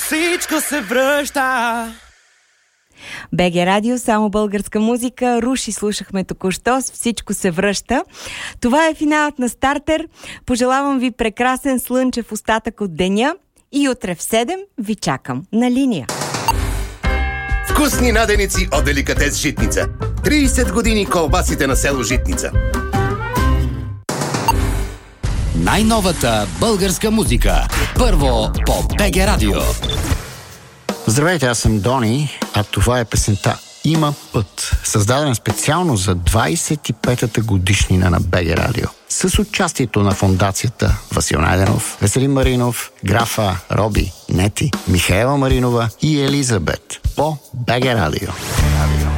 Всичко се връща. БГ Радио, само българска музика. Руши слушахме току-що с Всичко се връща. Това е финалът на Стартер. Пожелавам ви прекрасен слънчев остатък от деня и утре в 7 ви чакам на линия. Вкусни наденици от Деликатес Житница. 30 години колбасите на село Житница. Най-новата българска музика. Първо по БГ Радио. Здравейте, аз съм Дони, а това е песента "Има път", създадена специално за 25-та годишнина на БГ Радио. С участието на фондацията Васил Найденов, Веселин Маринов, графа Роби, Нети, Михаела Маринова и Елизабет по БГ Радио.